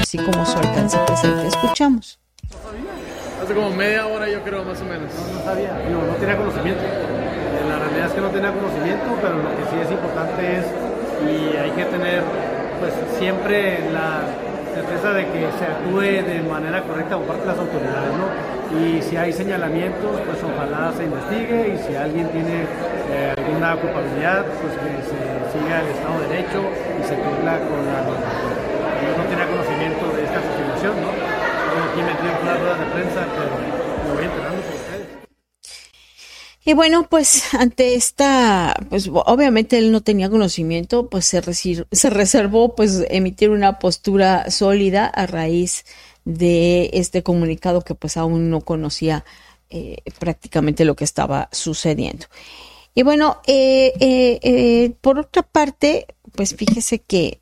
así como su alcance presente. Escuchamos. Hace como media hora, yo creo, más o menos. No sabía, no tenía conocimiento. La realidad es que no tenía conocimiento, pero lo que sí es importante es, y hay que tener pues siempre la certeza de que se actúe de manera correcta por parte de las autoridades, ¿no? Y si hay señalamientos, pues ojalá se investigue, y si alguien tiene alguna culpabilidad, pues que se siga el Estado de Derecho y se cumpla con la normativa. Yo no tenía conocimiento de esta situación, ¿no? Estoy aquí metido en unas ruedas de prensa, pero me voy enterando por ustedes. Y bueno, pues ante esta, pues obviamente él no tenía conocimiento, pues se reservó pues emitir una postura sólida a raíz de este comunicado que pues aún no conocía prácticamente lo que estaba sucediendo. Y bueno, por otra parte, pues fíjese que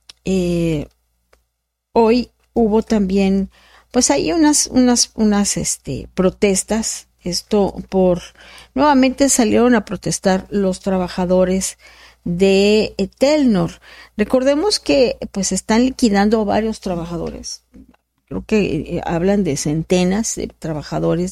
hoy hubo también, pues hay unas protestas. Esto nuevamente salieron a protestar los trabajadores de Telnor. Recordemos que pues están liquidando a varios trabajadores. Creo que hablan de centenas de trabajadores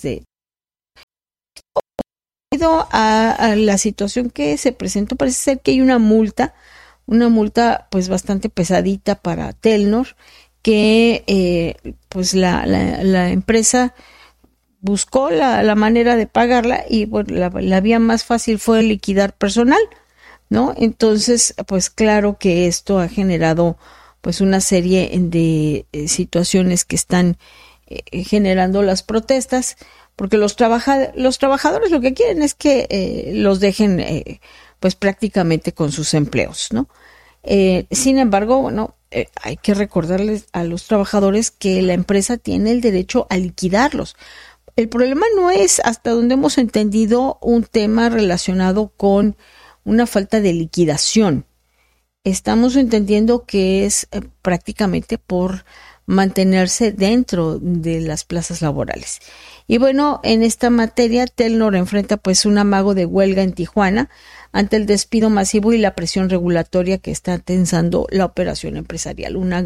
debido a la situación que se presentó. Parece ser que hay una multa pues bastante pesadita para Telnor, que pues la empresa buscó la manera de pagarla, y bueno, la vía más fácil fue liquidar personal, ¿no? Entonces, pues claro que esto ha generado pues una serie de situaciones que están generando las protestas, porque los trabajadores lo que quieren es que los dejen pues prácticamente con sus empleos, ¿no? Sin embargo, bueno, hay que recordarles a los trabajadores que la empresa tiene el derecho a liquidarlos. El problema no es, hasta donde hemos entendido, un tema relacionado con una falta de liquidación. Estamos entendiendo que es prácticamente por mantenerse dentro de las plazas laborales. Y bueno, en esta materia, Telnor enfrenta pues un amago de huelga en Tijuana ante el despido masivo y la presión regulatoria que está tensando la operación empresarial. Un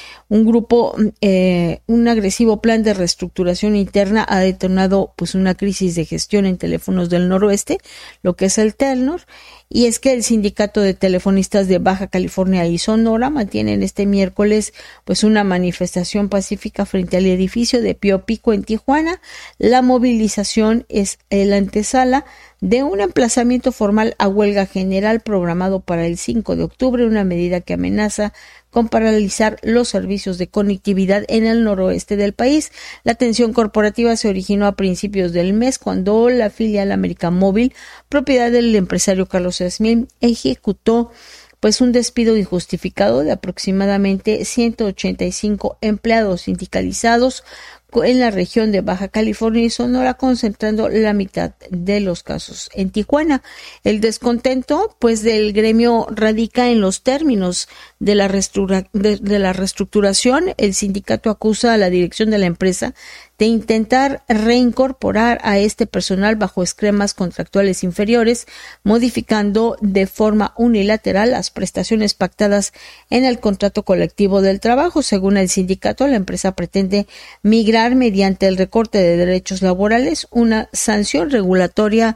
agresivo plan de reestructuración interna ha detonado pues una crisis de gestión en Teléfonos del Noroeste, lo que es el Telnor, y es que el Sindicato de Telefonistas de Baja California y Sonora mantienen este miércoles pues una manifestación pacífica frente al edificio de Pío Pico en Tijuana. La movilización es la antesala de un emplazamiento formal a huelga general programado para el 5 de octubre, una medida que amenaza con paralizar los servicios de conectividad en el noroeste del país. La tensión corporativa se originó a principios del mes cuando la filial América Móvil, propiedad del empresario Carlos Slim, ejecutó pues un despido injustificado de aproximadamente 185 empleados sindicalizados en la región de Baja California y Sonora, concentrando la mitad de los casos en Tijuana. El descontento pues del gremio radica en los términos de la reestructuración. El sindicato acusa a la dirección de la empresa de intentar reincorporar a este personal bajo esquemas contractuales inferiores, modificando de forma unilateral las prestaciones pactadas en el contrato colectivo del trabajo. Según el sindicato, la empresa pretende migrar mediante el recorte de derechos laborales, una sanción regulatoria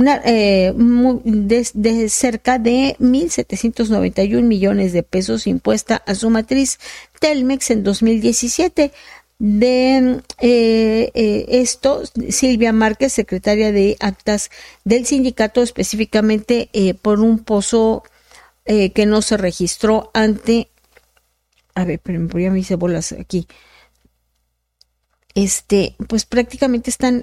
de cerca de 1.791 millones de pesos impuesta a su matriz Telmex en 2017. De esto, Silvia Márquez, secretaria de Actas del sindicato, específicamente por un pozo que no se registró ante... A ver, pero ya me hice bolas aquí. Pues prácticamente están...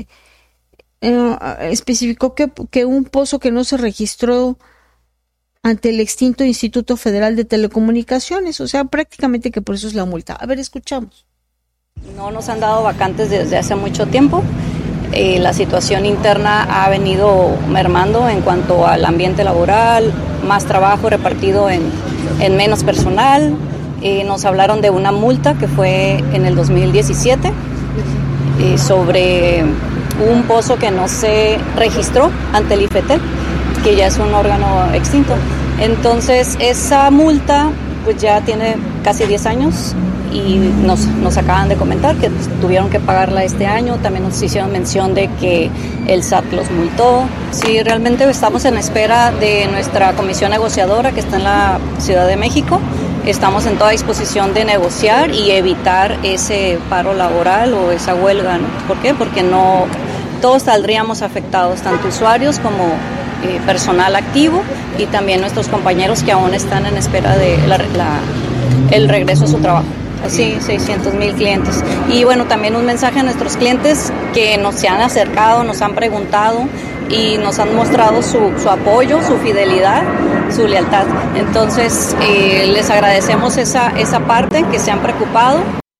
especificó que un pozo que no se registró ante el extinto Instituto Federal de Telecomunicaciones, o sea, prácticamente que por eso es la multa. A ver, escuchamos. No nos han dado vacantes desde hace mucho tiempo. La situación interna ha venido mermando en cuanto al ambiente laboral, más trabajo repartido en menos personal. Nos hablaron de una multa que fue en el 2017 sobre un pozo que no se registró ante el IFETEL, que ya es un órgano extinto. Entonces, esa multa pues ya tiene casi 10 años y nos acaban de comentar que tuvieron que pagarla este año. También nos hicieron mención de que el SAT los multó. Sí, realmente estamos en espera de nuestra comisión negociadora que está en la Ciudad de México. Estamos en toda disposición de negociar y evitar ese paro laboral o esa huelga, ¿no? ¿Por qué? Porque no todos saldríamos afectados, tanto usuarios como personal activo y también nuestros compañeros que aún están en espera de el regreso a su trabajo. Sí, 600,000 clientes. Y bueno, también un mensaje a nuestros clientes que nos se han acercado, nos han preguntado y nos han mostrado su apoyo, su fidelidad, su lealtad. Entonces, les agradecemos esa parte, que se han preocupado.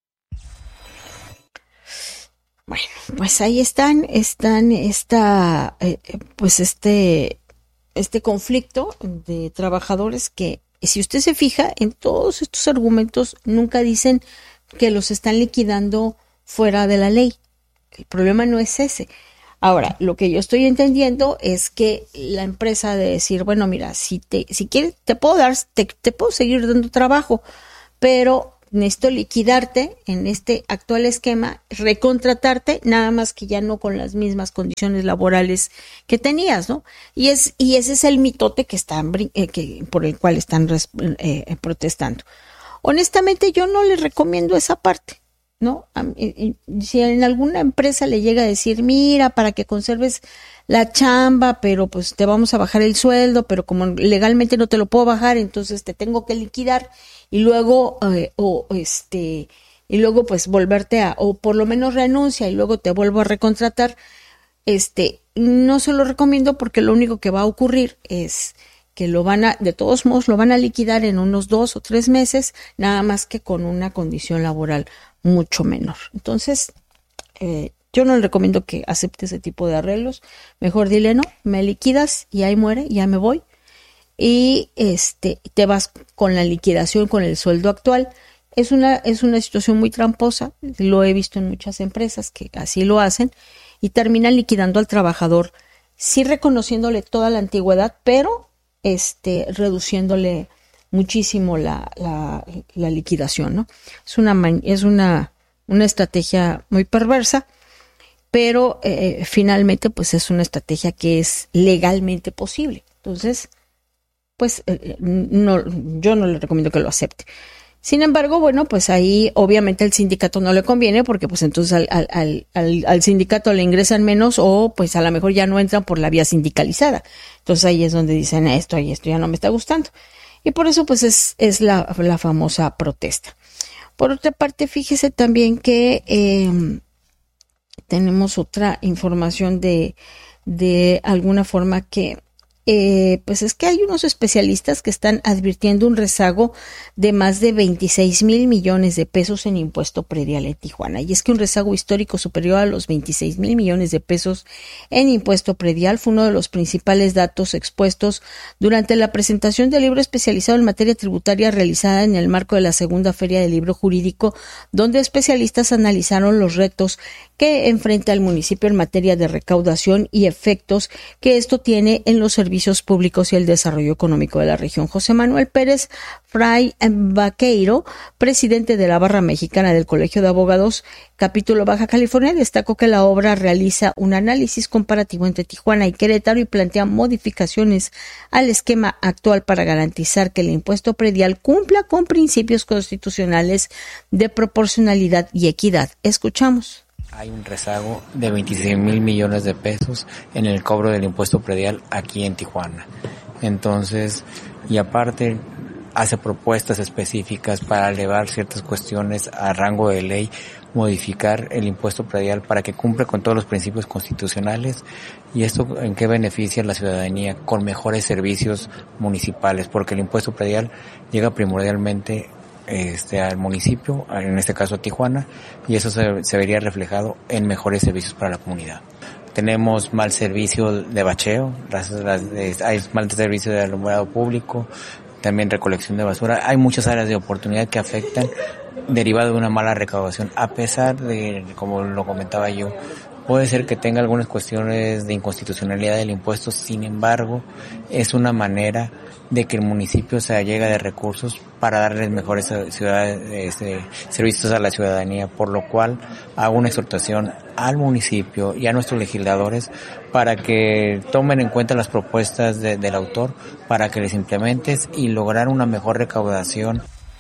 Bueno, pues ahí están pues este conflicto de trabajadores que, si usted se fija, en todos estos argumentos nunca dicen que los están liquidando fuera de la ley. El problema no es ese. Ahora, lo que yo estoy entendiendo es que la empresa de decir, bueno, mira, si quieres, te puedo seguir dando trabajo, pero necesito liquidarte en este actual esquema, recontratarte, nada más que ya no con las mismas condiciones laborales que tenías, ¿no? Y ese es el mitote que por el cual están protestando. Honestamente, yo no les recomiendo esa parte, ¿no? Si en alguna empresa le llega a decir, mira, para que conserves la chamba, pero pues te vamos a bajar el sueldo, pero como legalmente no te lo puedo bajar, entonces te tengo que liquidar y luego pues volverte o por lo menos renuncia y luego te vuelvo a recontratar, no se lo recomiendo, porque lo único que va a ocurrir es que de todos modos lo van a liquidar en unos 2 o 3 meses, nada más que con una condición laboral mucho menor. Entonces, yo no le recomiendo que acepte ese tipo de arreglos. Mejor dile, no, me liquidas y ahí muere, ya me voy. Y te vas con la liquidación, con el sueldo actual. Es una situación muy tramposa. Lo he visto en muchas empresas que así lo hacen y terminan liquidando al trabajador, sí reconociéndole toda la antigüedad, pero reduciéndole muchísimo la liquidación, ¿no? Es una estrategia muy perversa, pero finalmente pues es una estrategia que es legalmente posible. Entonces, pues yo no le recomiendo que lo acepte. Sin embargo, bueno, pues ahí obviamente al sindicato no le conviene, porque pues entonces al sindicato le ingresan menos, o pues a lo mejor ya no entran por la vía sindicalizada. Entonces ahí es donde dicen esto ya no me está gustando. Y por eso pues es la famosa protesta. Por otra parte, fíjese también que tenemos otra información de alguna forma que pues es que hay unos especialistas que están advirtiendo un rezago de más de 26,000 millones de pesos en impuesto predial en Tijuana. Y es que un rezago histórico superior a los 26,000 millones de pesos en impuesto predial fue uno de los principales datos expuestos durante la presentación del libro especializado en materia tributaria realizada en el marco de la segunda Feria del Libro Jurídico, donde especialistas analizaron los retos que enfrenta el municipio en materia de recaudación y efectos que esto tiene en los servicios públicos y el desarrollo económico de la región. José Manuel Pérez Fray Vaqueiro, presidente de la Barra Mexicana del Colegio de Abogados, capítulo Baja California, destacó que la obra realiza un análisis comparativo entre Tijuana y Querétaro y plantea modificaciones al esquema actual para garantizar que el impuesto predial cumpla con principios constitucionales de proporcionalidad y equidad. Escuchamos. Hay un rezago de 26,000 millones de pesos en el cobro del impuesto predial aquí en Tijuana. Entonces, y aparte hace propuestas específicas para elevar ciertas cuestiones a rango de ley, modificar el impuesto predial para que cumpla con todos los principios constitucionales. ¿Y esto en qué beneficia a la ciudadanía? Con mejores servicios municipales, porque el impuesto predial llega primordialmente al municipio, en este caso a Tijuana, y eso se vería reflejado en mejores servicios para la comunidad. Tenemos mal servicio de bacheo, hay mal servicio de alumbrado público, también recolección de basura. Hay muchas áreas de oportunidad que afectan derivado de una mala recaudación, a pesar de, como lo comentaba yo, Puede ser que tenga algunas cuestiones de inconstitucionalidad del impuesto, sin embargo, es una manera de que el municipio se allega de recursos para darles mejores servicios a la ciudadanía, por lo cual hago una exhortación al municipio y a nuestros legisladores para que tomen en cuenta las propuestas del autor, para que les implementes y lograr una mejor recaudación.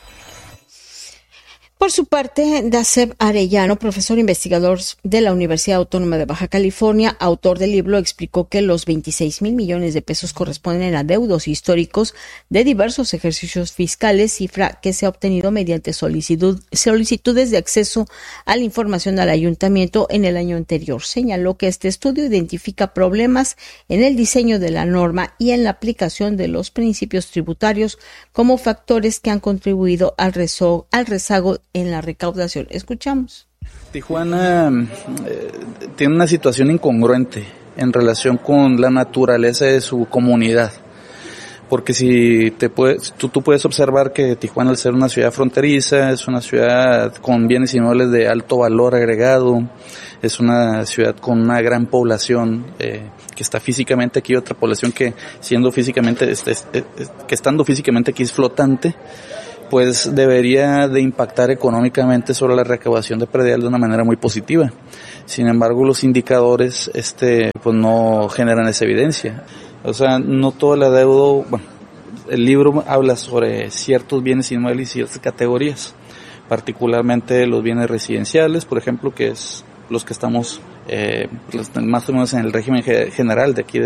Por su parte, Dasep Arellano, profesor investigador de la Universidad Autónoma de Baja California, autor del libro, explicó que los 26,000 millones de pesos corresponden a adeudos históricos de diversos ejercicios fiscales, cifra que se ha obtenido mediante solicitudes de acceso a la información al ayuntamiento en el año anterior. Señaló que este estudio identifica problemas en el diseño de la norma y en la aplicación de los principios tributarios como factores que han contribuido al rezago en la recaudación. Escuchamos. Tijuana tiene una situación incongruente en relación con la naturaleza de su comunidad, porque si tú puedes observar que Tijuana, al ser una ciudad fronteriza, es una ciudad con bienes inmuebles de alto valor agregado, es una ciudad con una gran población que está físicamente aquí, otra población que estando físicamente aquí es flotante, pues debería de impactar económicamente sobre la recaudación de predial de una manera muy positiva. Sin embargo, los indicadores pues no generan esa evidencia. O sea, no todo el adeudo, el libro habla sobre ciertos bienes inmuebles y ciertas categorías, particularmente los bienes residenciales, por ejemplo, que es los que estamos más o menos en el régimen general de aquí